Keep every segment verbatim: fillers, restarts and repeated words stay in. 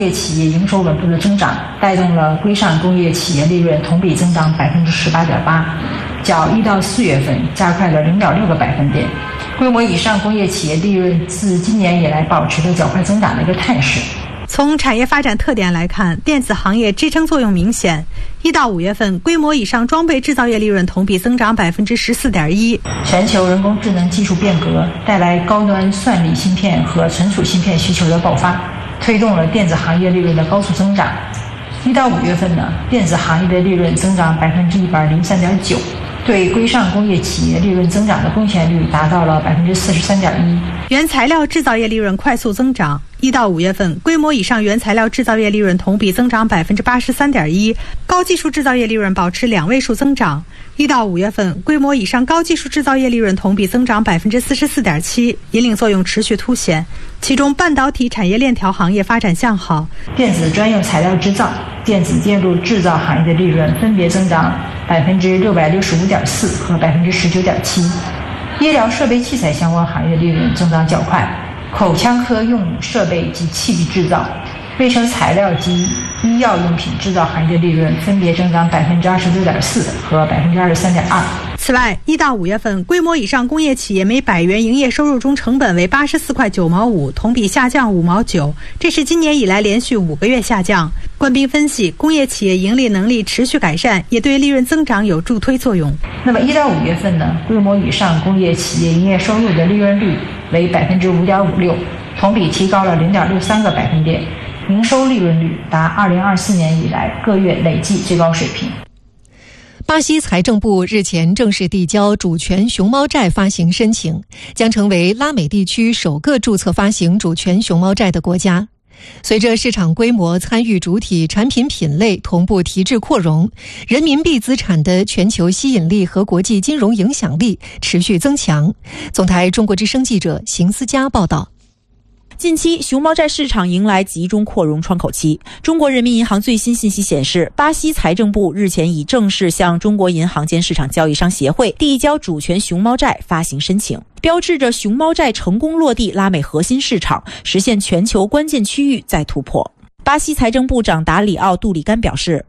工业企业营收稳步的增长，带动了规上工业企业利润同比增长百分之十八点八，较一到四月份加快了零点六个百分点。规模以上工业企业利润自今年以来保持着较快增长的一个态势。 从产业发展特点来看，电子行业支撑作用明显。一到五月份，规模以上装备制造业利润同比增长百分之十四点一。 全球人工智能技术变革带来高端算力芯片和存储芯片需求的爆发，推动了电子行业利润的高速增长。一到五月份呢，电子行业的利润增长百分之一百零三点九，对规上工业企业利润增长的贡献率达到了百分之四十三点一。 原材料制造业利润快速增长。一到五月份，规模以上原材料制造业利润同比增长百分之八十三点一，高技术制造业利润保持两位数增长。一到五月份，规模以上高技术制造业利润同比增长百分之四十四点七，引领作用持续凸显。其中，半导体产业链条行业发展向好， 电子专用材料制造、电子电路制造行业的利润分别增长百分之六百六十五点四和百分之十九点七。医疗设备器材相关行业利润增长较快，口腔科用设备及器具制造、卫生材料及医药用品制造行业的利润分别增长百分之二十六点四和百分之二十三点二。 此外，一到五月份，规模以上工业企业每百元营业收入中成本为八十四块九毛五，同比下降五毛九，这是今年以来连续五个月下降。官兵分析，工业企业盈利能力持续改善，也对利润增长有助推作用。 那么一到五月份呢，规模以上工业企业营业收入的利润率为百分之五点五六，同比提高了零点六三个百分点，营收利润率达二零二四年以来各月累计最高水平。 巴西财政部日前正式递交主权熊猫债发行申请，将成为拉美地区首个注册发行主权熊猫债的国家。随着市场规模、参与主体、产品品类同步提质扩容，人民币资产的全球吸引力和国际金融影响力持续增强。总台中国之声记者邢思佳报道。 近期，熊猫债市场迎来集中扩容窗口期。中国人民银行最新信息显示，巴西财政部日前已正式向中国银行间市场交易商协会递交主权熊猫债发行申请，标志着熊猫债成功落地拉美核心市场，实现全球关键区域再突破。巴西财政部长达里奥·杜里甘表示，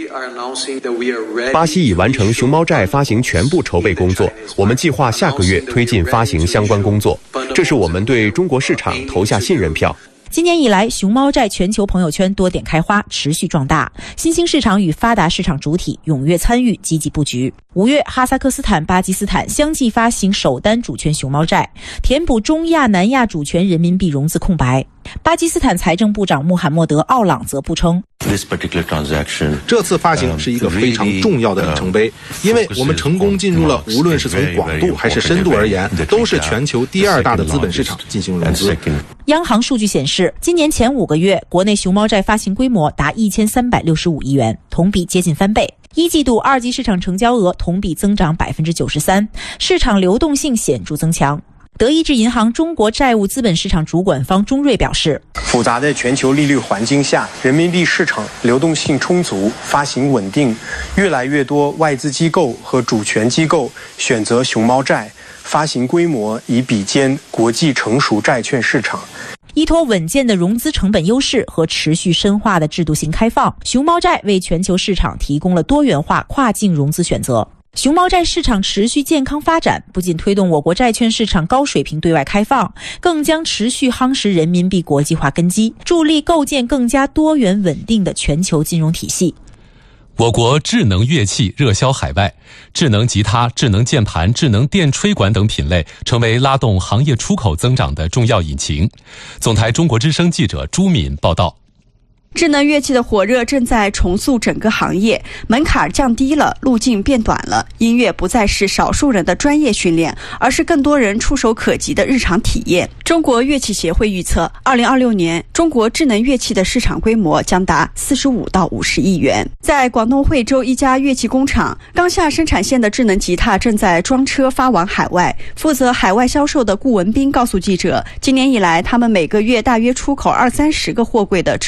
巴西已完成熊猫债发行全部筹备工作，我们计划下个月推进发行相关工作，这是我们对中国市场投下信任票。 今年以来，熊猫债全球朋友圈多点开花，持续壮大，新兴市场与发达市场主体踊跃参与，积极布局。五月，哈萨克斯坦、巴基斯坦相继发行首单主权熊猫债，填补中亚、南亚主权人民币融资空白。巴基斯坦财政部长穆罕默德·奥朗则不称， 这次发行是一个非常重要的里程碑，因为我们成功进入了无论是从广度还是深度而言，都是全球第二大的资本市场进行融资。 央行数据显示，今年前五个月，国内熊猫债发行规模达一千三百六十五亿元，同比接近翻倍。一季度二级市场成交额同比增长百分之九十三，市场流动性显著增强。德意志银行中国债务资本市场主管方钟瑞表示， 复杂的全球利率环境下，人民币市场流动性充足，发行稳定，越来越多外资机构和主权机构选择熊猫债，发行规模已比肩国际成熟债券市场。 依托稳健的融资成本优势和持续深化的制度性开放，熊猫债为全球市场提供了多元化跨境融资选择。熊猫债市场持续健康发展，不仅推动我国债券市场高水平对外开放，更将持续夯实人民币国际化根基，助力构建更加多元稳定的全球金融体系。 我国智能乐器热销海外，智能吉他、智能键盘、智能电吹管等品类成为拉动行业出口增长的重要引擎。总台中国之声记者朱敏报道。 智能乐器的火热正在重塑整个行业，门槛降低了，路径变短了，音乐不再是少数人的专业训练，而是更多人触手可及的日常体验。中国乐器协会预测，二零二六年中国智能乐器的市场规模将达四十五到五十亿元。在广东惠州一家乐器工厂，刚下生产线的智能吉他正在装车发往海外。负责海外销售的顾文斌告诉记者，今年以来，他们每个月大约出口二三十个货柜的智能类产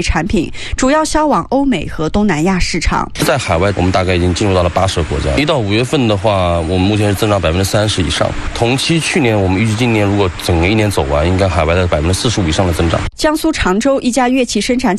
产品，主要销往欧美和东南亚市场。 在海外，我们大概已经进入到了八十个国家。一到五月份的话，我们目前是增长百分之三十以上。同期去年，我们预计今年如果整个一年走完，应该海外的百分之四十五以上的增长。 江苏常州一家乐器生产